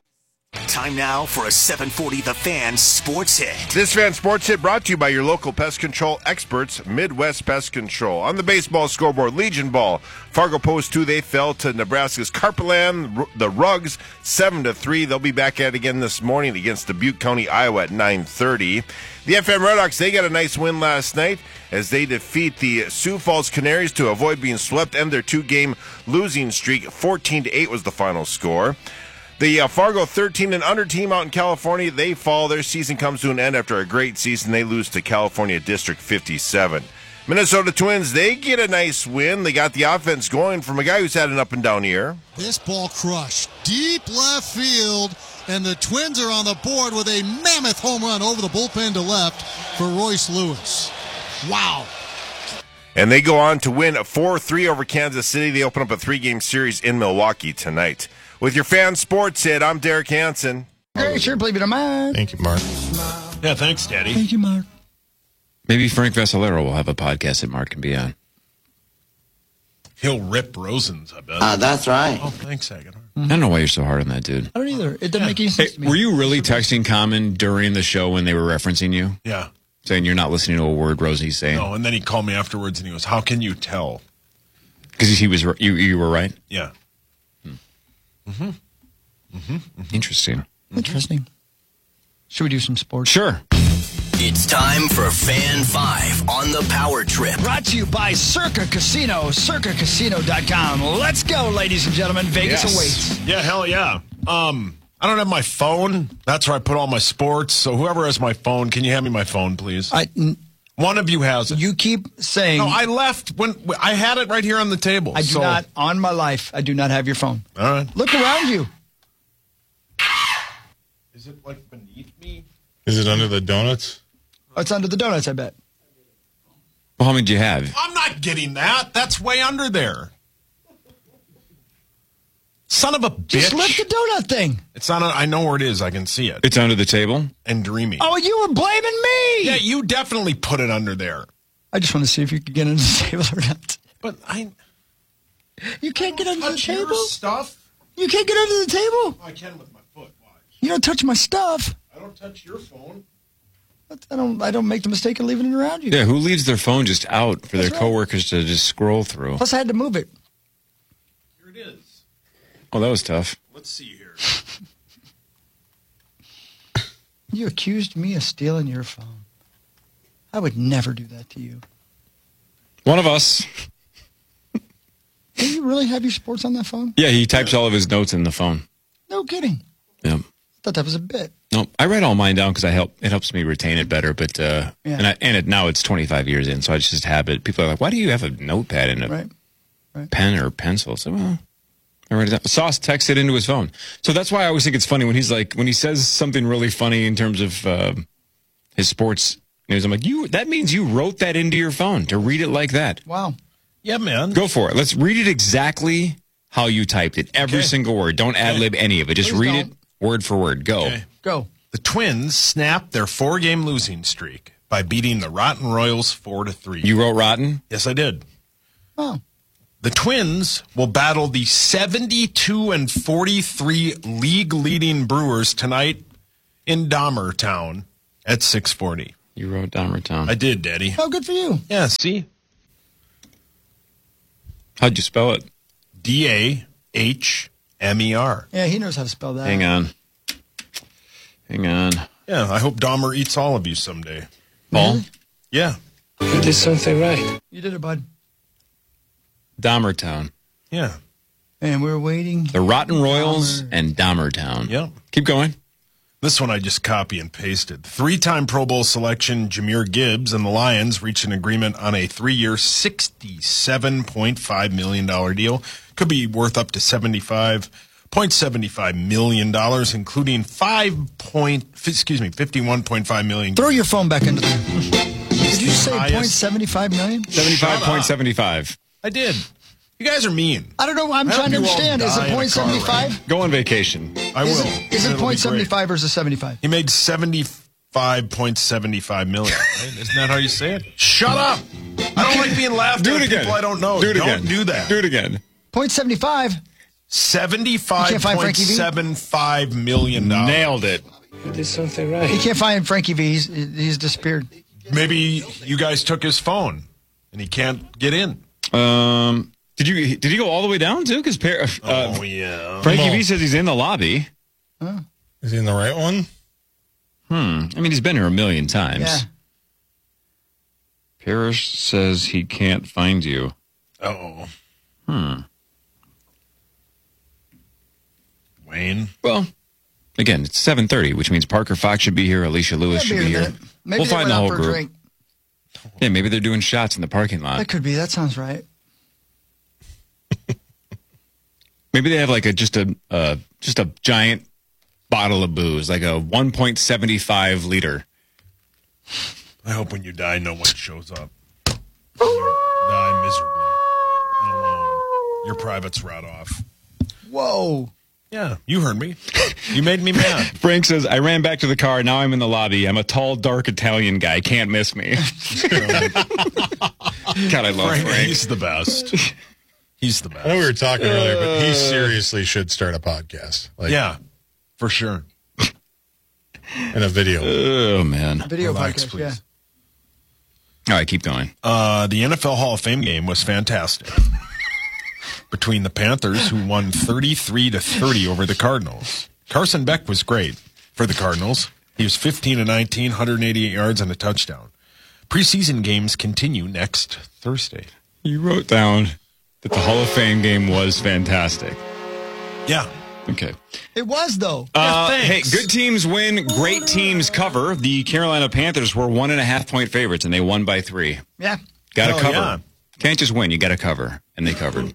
Time now for a seven forty The Fan Sports Hit. This Fan Sports Hit brought to you by your local pest control experts, Midwest Pest Control. On the baseball scoreboard, Legion Ball. Fargo Post two, they fell to Nebraska's Carpeland, the Rugs, seven to three. They'll be back at it again this morning against Dubuque County, Iowa at nine thirty. The F M Redhawks, they got a nice win last night as they defeat the Sioux Falls Canaries to avoid being swept and their two-game losing streak. fourteen to eight was the final score. The uh, Fargo thirteen and under team out in California, they fall. Their season comes to an end after a great season. They lose to California District fifty-seven. Minnesota Twins, they get a nice win. They got the offense going from a guy who's had an up and down year. This ball crushed deep left field, and the Twins are on the board with a mammoth home run over the bullpen to left for Royce Lewis. Wow. And they go on to win four three over Kansas City. They open up a three-game series in Milwaukee tonight. With your Fan Sports Hit, I'm Derek Hansen. Hey, sure, believe it or not. Thank you, Mark. Yeah, thanks, Daddy. Thank you, Mark. Maybe Frank Vassalero will have a podcast that Mark can be on. He'll rip Rosen's, I bet. Uh, that's right. Oh, thanks, Aguilar. I don't know why you're so hard on that dude. I don't either. It doesn't make any sense Hey, to me. were you really texting Common during the show when they were referencing you? Yeah. Saying you're not listening to a word Rosie's saying? No, and then he called me afterwards and he goes, how can you tell? Because he was, you, you were right? Yeah. Hmm. Mm-hmm. Mm-hmm. Interesting. Interesting. Should we do some sports? Sure. It's time for Fan five on the Power Trip. Brought to you by Circa Casino, circa casino dot com. Let's go, ladies and gentlemen. Vegas Yes. awaits. Yeah, hell yeah. Um, I don't have my phone. That's where I put all my sports. So whoever has my phone, can you hand me my phone, please? I, n- One of you has it. you keep saying. No, I left when I had it right here on the table. I do so. not, on my life, I do not have your phone. All right. Look around you. Is it like beneath me? Is it under the donuts? Oh, it's under the donuts, I bet. Well, how many do you have? I'm not getting that. That's way under there. Son of a bitch. Just lift the donut thing. It's on. A, I know where it is. I can see it. It's under the table? And dreamy. Oh, you were blaming me. Yeah, you definitely put it under there. I just want to see if you could get under the table or not. But I. You can't get under the touch your table? stuff. You can't get under the table? I can with my foot. Watch. You don't touch my stuff. I don't touch your phone. I don't. I don't make the mistake of leaving it around you. Yeah, who leaves their phone just out for That's their right. coworkers to just scroll through? Plus, I had to move it. Here it is. Oh, that was tough. Let's see here. You accused me of stealing your phone. I would never do that to you. One of us. Do you really have your sports on that phone? Yeah, he types all of his notes in the phone. No kidding. Yeah. I thought that was a bit. No, I write all mine down because I help. It helps me retain it better. But uh, Yeah. and I, and it, now it's twenty-five years in, so I just have it. People are like, "Why do you have a notepad and a Right. Right. pen or pencil?" So well, I write it down. Sauce texts it into his phone. So that's why I always think it's funny when he's like, when he says something really funny in terms of uh, his sports news. I'm like, you. That means you wrote that into your phone to read it like that. Wow. Yeah, man. Go for it. Let's read it exactly how you typed it. Every Okay. single word. Don't ad-lib any of it. Just Please read don't. it word for word. Go. Okay. Go. The Twins snapped their four-game losing streak by beating the Rotten Royals four to three. You wrote rotten? Yes, I did. Oh. The Twins will battle the seventy-two and forty-three league-leading Brewers tonight in Dahmertown at six forty. You wrote Dahmertown. I did, Daddy. Oh, good for you. Yeah, see? How'd you spell it? D A H M E R. Yeah, he knows how to spell that. Hang on. Hang on. Yeah, I hope Dahmer eats all of you someday. Paul? Yeah. You did something right. You did it, bud. Dahmertown. Yeah. And we're waiting. The Rotten Royals and Dahmertown. Yep. Keep going. This one I just copy and pasted. Three-time Pro Bowl selection Jahmyr Gibbs and the Lions reached an agreement on a three-year, sixty-seven point five million dollars deal. Could be worth up to seventy-five point seven five million dollars, including five point, excuse me, fifty-one point five million dollars. Throw your phone back into the. Did you say highest- point seventy five million? seventy-five point seven five. I did. You guys are mean. I don't know. I'm I trying to hope you all understand. Is die it in a point car seventy five? wreck. Go on vacation. I Is will. it, is it It'll be point seventy great. five or is it seventy five? He made seventy-five point seven five million dollars. Right? Isn't that how you say it? Shut up. I don't like being laughed Do at it at again. people I don't know. Do it don't again. do that. Do it again. Point seventy five. seventy-five You can't find point Frankie V? seven five million dollars. Nailed it. You did something right. He can't find Frankie V. He's, he's disappeared. Maybe you guys took his phone and he can't get in. Um, did you did he go all the way down too? Because uh, Oh, yeah. Frankie V says he's in the lobby. Huh? Is he in the right one? Hmm. I mean, he's been here a million times. Yeah. Parrish says he can't find you. Uh-oh. Hmm. Wayne. Well, again, it's seven thirty, which means Parker Fox should be here. Alicia Lewis Yeah, should be maybe here. that- Maybe We'll they find went the out whole for a group. drink. Yeah, maybe they're doing shots in the parking lot. That could be. That sounds right. Maybe they have like a just a uh, just a giant bottle of booze, like a one point seven five liter. I hope when you die, no one shows up. You die miserably and alone. Your privates rot off. Whoa. Yeah, you heard me. You made me mad. Frank says, I ran back to the car. Now I'm in the lobby. I'm a tall, dark Italian guy. Can't miss me. God, I love Frank, Frank. he's the best. He's the best. I know we were talking earlier, but he seriously should start a podcast. Like, Yeah, for sure. in a video. Oh, man. Video Relax, podcast, please. yeah. All right, keep going. Uh, the N F L Hall of Fame game was fantastic. Between the Panthers, who won thirty-three to thirty over the Cardinals. Carson Beck was great for the Cardinals. He was fifteen and nineteen, one hundred eighty-eight yards and a touchdown. Preseason games continue next Thursday. You wrote down that the Hall of Fame game was fantastic. Yeah. Okay. It was, though. Uh, Yeah, hey, thanks. good teams win, great teams cover. The Carolina Panthers were one and a half point favorites, and they won by three. Yeah. Got to Hell cover. yeah. Can't just win. You got to cover, and they covered.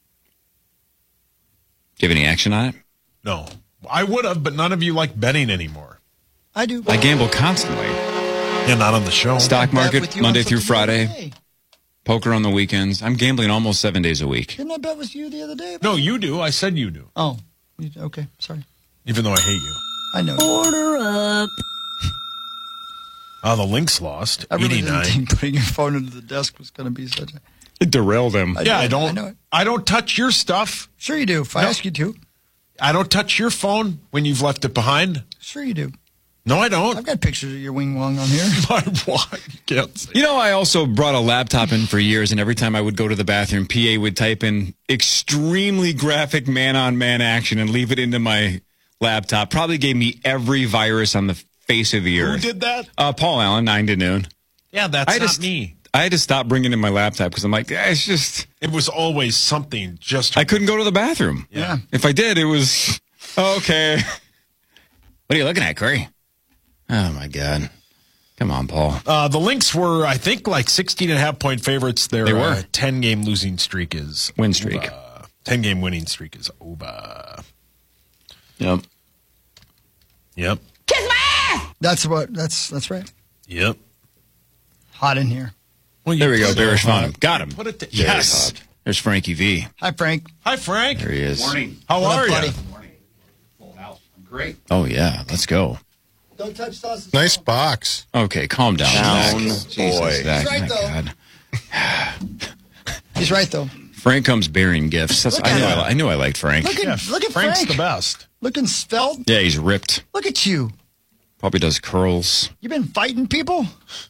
Do you have any action on it? No. I would have, but none of you like betting anymore. I do. I gamble constantly. Yeah, not on the show. Stock Bet with market, you Monday on through something the other Friday. day. Poker on the weekends. I'm gambling almost seven days a week. Didn't I bet with you the other day? No, you do. I said you do. Oh. You- Okay. Sorry. Even though I hate you. I know. Order up. Uh, the Lynx lost. I really didn't eighty-nine. think putting your phone into the desk was going to be such a... It derailed him. I Yeah, know I it. don't. I know it. I don't touch your stuff. Sure you do. If I No. ask you to. I don't touch your phone when you've left it behind. Sure you do. No, I don't. I've got pictures of your wing wong on here. My what? You can't say. You know, I also brought a laptop in for years, and every time I would go to the bathroom, P A would type in extremely graphic man-on-man action and leave it into my laptop. Probably gave me every virus on the face of the Who earth. did that? Uh, Paul Allen, nine to noon. Yeah, that's I not just- me. I had to stop bringing in my laptop because I'm like, eh, it's just, It was always something just. I couldn't go to the bathroom. Yeah. If I did, it was, okay. What are you looking at, Corey? Oh, my God. Come on, Paul. Uh, the Lynx were, I think, like sixteen and a half point favorites. Their They were. uh, ten game losing streak is Win streak. over. ten game winning streak is over. Yep. Yep. That's what, that's, that's right. Yep. Hot in here. Well, you There we go. put it Barish on. found him. Got him. Put it. To, Very yes. hot. There's Frankie V. Hi, Frank. Hi, Frank. There he is. Morning. How What are up, you? buddy? Great. Oh, yeah. Let's go. Don't touch sauces. Nice box. Okay, calm down. Down, Zach. boy. Jesus, Zach. He's right, My though. God. He's right, though. Frank comes bearing gifts. That's, Look I, at knew him. I, I knew I liked Frank. Look at, Yeah, look at Frank's Frank. the best. Looking svelte. Yeah, he's ripped. Look at you. Probably does curls. You been fighting people?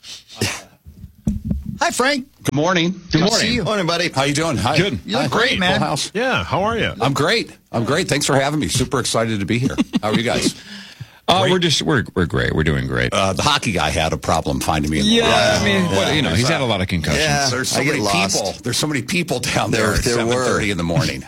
Hi, Frank. Good morning. Good to see you. Morning, buddy. How you doing? Hi. Good. You look Hi. great, man. Full house. Yeah, how are you? I'm great. I'm great. Thanks for having me. Super excited to be here. How are you guys? Uh, we're just we're we're great. We're doing great. Uh, the hockey guy had a problem finding me in the Yeah, garage. I mean, what, you know, he's had a lot of concussions. Yeah, there's so I get many lost. people. There's so many people down There- there, at there seven thirty were. in the morning.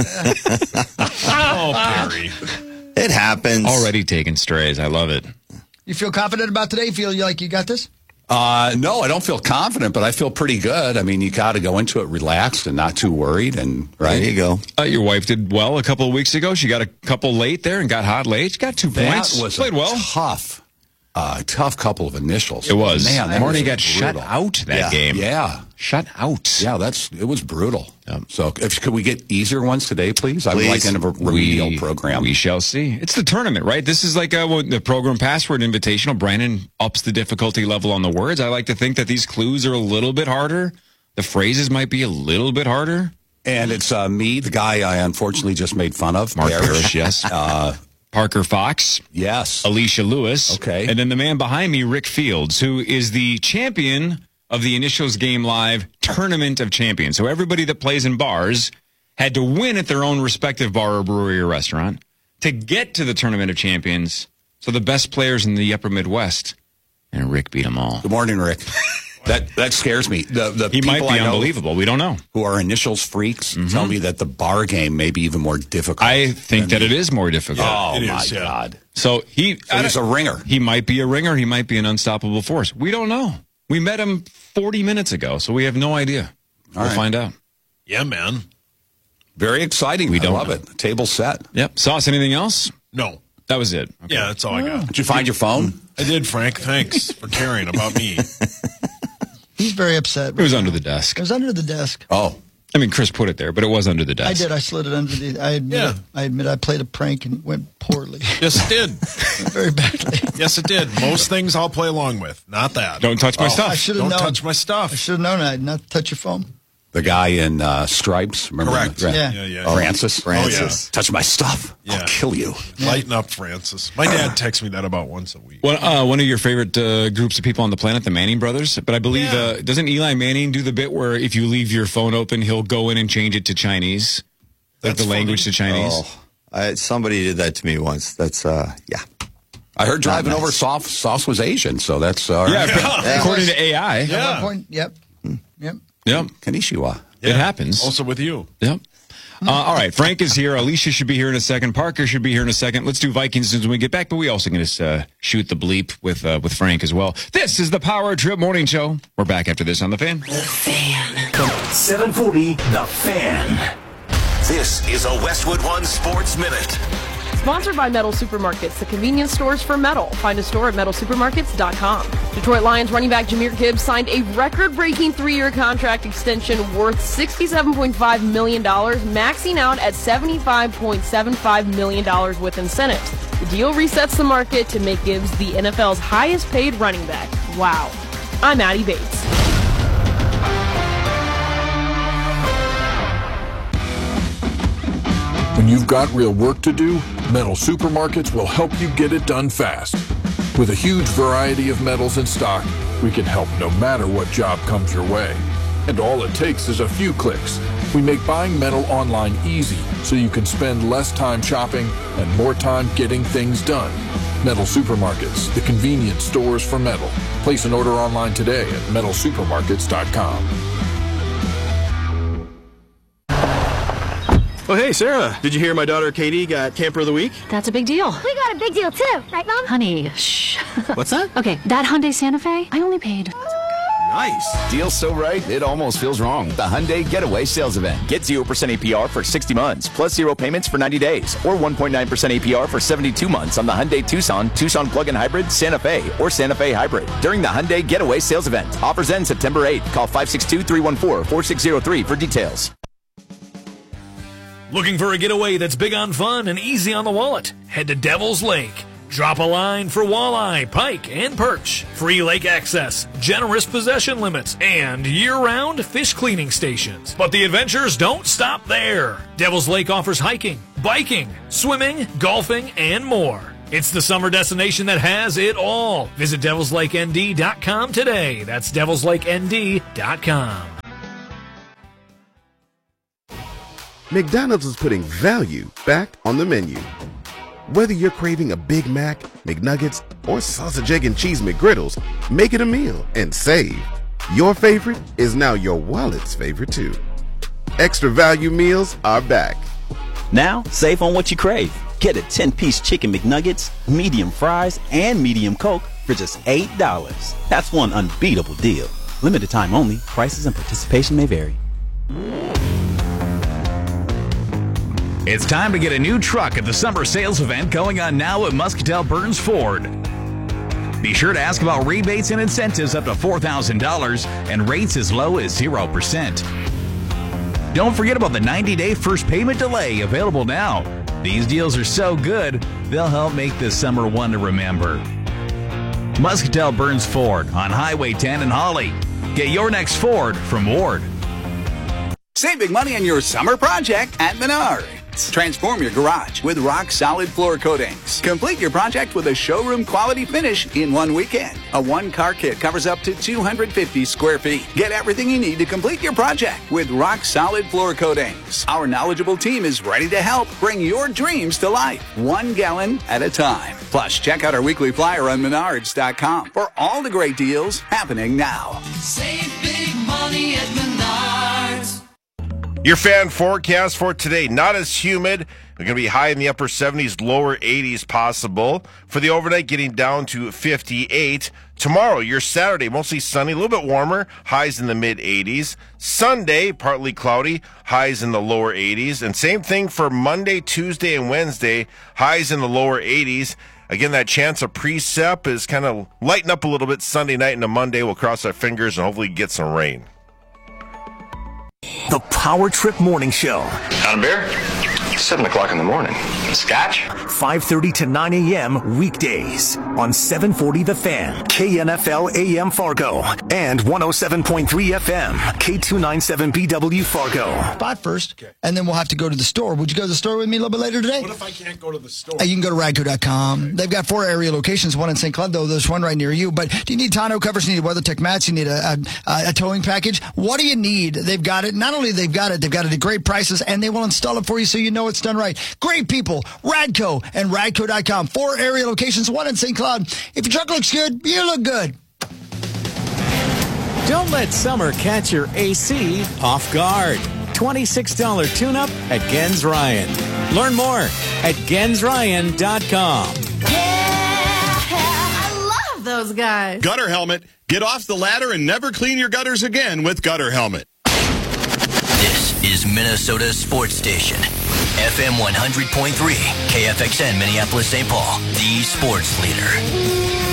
Oh, Perry. It happens. Already taking strays. I love it. You feel confident about today? Feel like you got this? Uh, no, I don't feel confident, but I feel pretty good. I mean, you got to go into it relaxed and not too worried. And right, There you go. Uh, your wife did well a couple of weeks ago. She got a couple late there and got hot late. She got two that points. was Played a well. tough, uh, tough couple of initials. It was. Man, that Marnie was got shut brutal. out that yeah. game. Yeah, Shut out. yeah, that's it was brutal. Yep. So, if could we get easier ones today, please? I would like Please. to have a remedial we, program. We shall see. It's the tournament, right? This is like uh, what the program password invitational. Brandon ups the difficulty level on the words. I like to think that these clues are a little bit harder. The phrases might be a little bit harder. And it's uh, me, the guy I unfortunately just made fun of, Mark Parrish. Parrish, yes. Uh, Parker Fox. yes. Alicia Lewis. Okay. And then the man behind me, Rick Fields, who is the champion of the Initials Game Live Tournament of Champions. So everybody that plays in bars had to win at their own respective bar or brewery or restaurant to get to the Tournament of Champions. So the best players in the upper Midwest. And Rick beat them all. Good morning, Rick. That that scares me. The the He might people be I know unbelievable. We don't know. who are initials freaks tell me that the bar game may be even more difficult. I think that it is more difficult. Oh it my is, yeah. God! So he So he's a ringer. He might be a ringer. He might be an unstoppable force. We don't know. We met him forty minutes ago, so we have no idea. All we'll right. find out. Yeah, man. Very exciting. We I don't love know. it. Table set. Yep. Sauce, anything else? No. That was it. Okay. Yeah, that's all I got. Did you find your phone? I did, Frank. Thanks for caring about me. He's very upset. It was under the desk. It was under the desk. Oh, I mean, Chris put it there, but it was under the desk. I did. I slid it under the. I admit. Yeah. It. I admit. I played a prank and it went poorly. Yes, it did. Very badly. Yes, it did. Most things I'll play along with. Not that. Don't touch my Oh, stuff. I should have Don't known. touch my I stuff. should have known. I'd not touch your phone. the guy in uh, Stripes. Remember Correct. him? Yeah. Yeah, yeah. Oh, Francis. Francis. Oh, Touch my stuff. Yeah. I'll kill you. Lighten up, Francis. My dad texts me that about once a week. One, uh, one of your favorite uh, groups of people on the planet, the Manning brothers. But I believe, Yeah. uh, doesn't Eli Manning do the bit where if you leave your phone open, he'll go in and change it to Chinese? Like the language to Chinese? Oh, I, somebody did that to me once. That's, uh, yeah. I heard driving Not nice. over Sauce, Sauce was Asian, so that's uh, Yeah, Yeah. according to A I. At one point, yep. Yep. Yep. Konnichiwa. It happens. Also with you. Yep. Uh, all right, Frank is here. Alicia should be here in a second. Parker should be here in a second. Let's do Vikings when we get back, but we also going to uh, shoot the bleep with uh, with Frank as well. This is the Power Trip Morning Show. We're back after this on The Fan. The Fan. seven forty, The Fan. This is a Westwood One Sports Minute. Sponsored by Metal Supermarkets, the convenience stores for metal. Find a store at metal supermarkets dot com. Detroit Lions running back Jahmyr Gibbs signed a record-breaking three-year contract extension worth sixty-seven point five million dollars, maxing out at seventy-five point seven five million dollars with incentives. The deal resets the market to make Gibbs the N F L's highest-paid running back. Wow. I'm Addie Bates. When you've got real work to do, Metal Supermarkets will help you get it done fast. With a huge variety of metals in stock, we can help no matter what job comes your way. And all it takes is a few clicks. We make buying metal online easy so you can spend less time shopping and more time getting things done. Metal Supermarkets, the convenience stores for metal. Place an order online today at metal supermarkets dot com. Oh, hey, Sarah. Did you hear my daughter Katie got Camper of the Week? That's a big deal. We got a big deal too, right, Mom? Honey, shh. What's that? Okay, that Hyundai Santa Fe, I only paid. Nice. Deal so right, it almost feels wrong. The Hyundai Getaway Sales Event. Get zero percent A P R for sixty months, plus zero payments for ninety days, or one point nine percent A P R for seventy-two months on the Hyundai Tucson, Tucson Plug-in Hybrid, Santa Fe, or Santa Fe Hybrid. During the Hyundai Getaway Sales Event. Offers end September eighth. Call five six two, three one four, four six zero three for details. Looking for a getaway that's big on fun and easy on the wallet? Head to Devil's Lake. Drop a line for walleye, pike, and perch. Free lake access, generous possession limits, and year-round fish cleaning stations. But the adventures don't stop there. Devil's Lake offers hiking, biking, swimming, golfing, and more. It's the summer destination that has it all. Visit devils lake n d dot com today. That's devils lake n d dot com. McDonald's is putting value back on the menu. Whether you're craving a Big Mac, McNuggets, or sausage, egg, and cheese McGriddles, make it a meal and save. Your favorite is now your wallet's favorite too. Extra value meals are back. Now, save on what you crave. Get a ten-piece chicken McNuggets, medium fries, and medium Coke for just eight dollars. That's one unbeatable deal. Limited time only. Prices and participation may vary. It's time to get a new truck at the summer sales event going on now at Muscatel Burns Ford. Be sure to ask about rebates and incentives up to four thousand dollars and rates as low as zero percent. Don't forget about the ninety-day first payment delay available now. These deals are so good, they'll help make this summer one to remember. Muscatel Burns Ford on Highway ten in Holly. Get your next Ford from Ward. Save big money on your summer project at Menards. Transform your garage with rock-solid floor coatings. Complete your project with a showroom-quality finish in one weekend. A one-car kit covers up to two hundred fifty square feet. Get everything you need to complete your project with rock-solid floor coatings. Our knowledgeable team is ready to help bring your dreams to life, one gallon at a time. Plus, check out our weekly flyer on menards dot com for all the great deals happening now. Save big money at Menards. Your fan forecast for today, not as humid. We're going to be high in the upper seventies, lower eighties possible. For the overnight, getting down to fifty-eight. Tomorrow, your Saturday, mostly sunny, a little bit warmer, highs in the mid eighties. Sunday, partly cloudy, highs in the lower eighties. And same thing for Monday, Tuesday, and Wednesday, highs in the lower eighties. Again, that chance of precip is kind of lighten up a little bit Sunday night into Monday. We'll cross our fingers and hopefully get some rain. The Power Trip Morning Show. Got a beer? seven o'clock in the morning. Scotch? five thirty to nine a.m. weekdays on seven forty The Fan, K N F L A M Fargo, and one oh seven point three F M, K two ninety-seven B W Fargo. Spot first, okay. And then we'll have to go to the store. Would you go to the store with me a little bit later today? What if I can't go to the store? Uh, you can go to radco dot com. Okay. They've got four area locations, one in Saint Cloud, though. There's one right near you. But do you need tonneau covers? You need WeatherTech mats? You need a, a, a towing package? What do you need? They've got it. Not only they've got it, they've got it at great prices, and they will install it for you so you know it's done right. Great people, Radco and radco dot com. Four area locations, one in Saint Cloud. If your truck looks good, you look good. Don't let summer catch your A C off guard. twenty-six dollars tune-up at Gens Ryan. Learn more at gens ryan dot com. I love those guys. Gutter Helmet. Get off the ladder and never clean your gutters again with Gutter Helmet. This is Minnesota's sports station. F M one hundred point three, K F X N Minneapolis, Saint Paul, the sports leader.